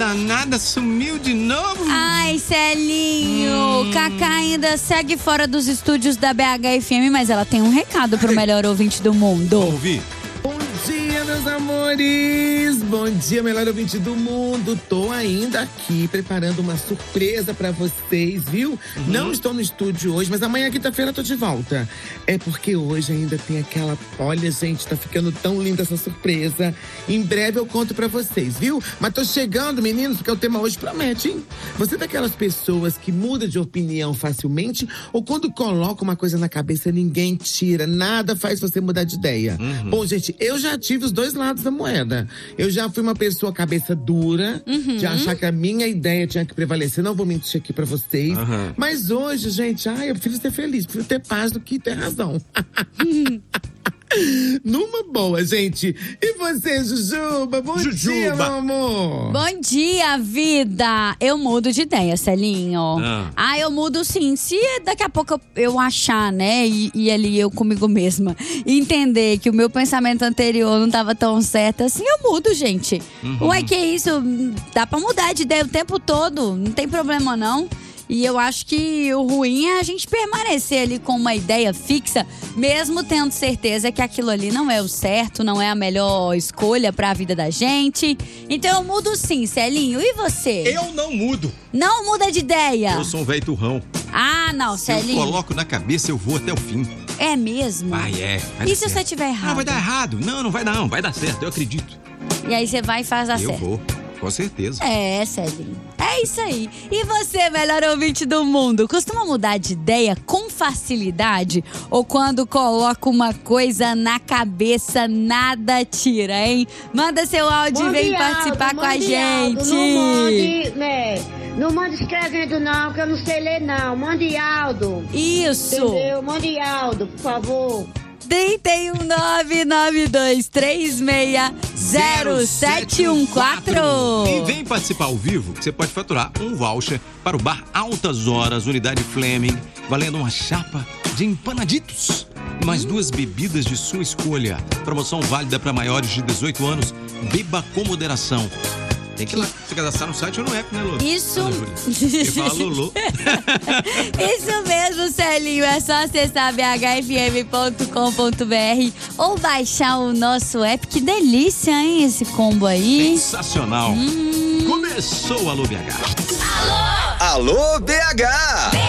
danada sumiu de novo. Ai, Celinho, Cacá ainda segue fora dos estúdios da BHFM, mas ela tem um recado pro melhor ouvinte do mundo. Vamos ouvir. Bom dia, meus amores! Bom dia, melhor ouvinte do mundo. Tô ainda aqui preparando uma surpresa pra vocês, viu? Não estou no estúdio hoje, mas amanhã, quinta-feira, tô de volta. É porque hoje ainda tem aquela… Olha, gente, tá ficando tão linda essa surpresa. Em breve eu conto pra vocês, viu? Mas tô chegando, meninos, porque o tema hoje promete, hein? Você é daquelas pessoas que muda de opinião facilmente ou quando coloca uma coisa na cabeça ninguém tira, nada faz você mudar de ideia? Bom, gente, eu já tive os dois lados da moeda. Eu já fui uma pessoa cabeça dura, de achar que a minha ideia tinha que prevalecer. Não vou mentir aqui pra vocês. Mas hoje, gente, eu prefiro ser feliz, prefiro ter paz do que ter razão. Numa boa, gente. E você, Jujuba? Bom dia, meu amor. Bom dia, vida. Eu mudo de ideia, Celinho. Eu mudo sim. Se daqui a pouco eu achar, né, e ali eu comigo mesma, entender que o meu pensamento anterior não tava tão certo assim, eu mudo, gente. Ué, que isso? Dá pra mudar de ideia o tempo todo. Não tem problema, não. E eu acho que o ruim é a gente permanecer ali com uma ideia fixa, mesmo tendo certeza que aquilo ali não é o certo, não é a melhor escolha pra vida da gente. Então eu mudo sim, Celinho. E você? Eu não mudo. Não muda de ideia? Eu sou um velho turrão. Ah, não, Celinho. Se eu coloco na cabeça, eu vou até o fim. É mesmo? Vai E se você tiver errado? Não, vai dar errado. Não vai dar não. Vai dar certo, eu acredito. E aí você vai e faz dar certo? Eu vou, com certeza. É, Celinho. É isso aí. E você, melhor ouvinte do mundo, costuma mudar de ideia com facilidade? Ou quando coloca uma coisa na cabeça, nada tira, hein? Manda seu áudio e vem participar com a gente. Não mande escrevendo não, que eu não sei ler não. Mande áudio. Isso. Entendeu? Mande áudio, por favor. 31992360714. E vem participar ao vivo, que você pode faturar um voucher para o bar Altas Horas, Unidade Fleming, valendo uma chapa de empanaditos e mais 2 bebidas de sua escolha. Promoção válida para maiores de 18 anos. Beba com moderação. Tem que ir lá se cadastrar no site ou no app, né, Lulu? Isso. Ele fala Lulu. Isso mesmo, Celinho. É só acessar bhfm.com.br ou baixar o nosso app. Que delícia, hein, esse combo aí. Sensacional. Começou o Alô BH. Alô BH.